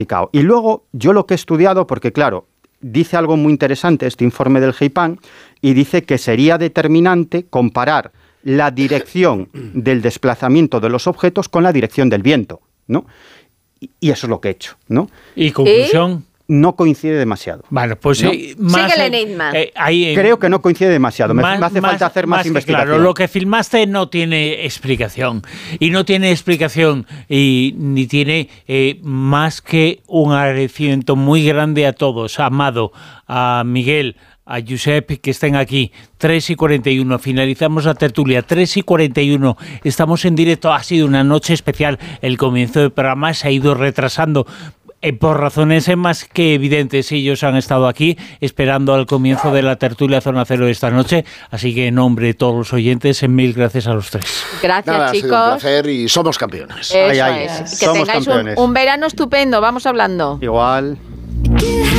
Y luego, yo lo que he estudiado, porque claro, dice algo muy interesante este informe del GEIPAM, y dice que sería determinante comparar la dirección del desplazamiento de los objetos con la dirección del viento, ¿no? Y eso es lo que he hecho, ¿no? ¿Y conclusión? No coincide demasiado. Bueno, pues ¿no? más... Síguele, Neidman. Creo que no coincide demasiado. Me hace falta hacer más investigación. Claro, lo que filmaste no tiene explicación. Y no tiene explicación ni tiene más que un agradecimiento muy grande a todos, a Amado, a Miguel, a Josep, que estén aquí. 3:41, finalizamos la tertulia. 3:41, estamos en directo. Ha sido una noche especial. El comienzo del programa se ha ido retrasando por razones más que evidentes. Ellos han estado aquí esperando al comienzo de la tertulia Zona Cero de esta noche, así que en nombre de todos los oyentes, mil gracias a los tres. Gracias, Nada, chicos. Ha sido un placer y somos campeones. Eso es. Que somos tengáis campeones. un verano estupendo. Vamos hablando. Igual.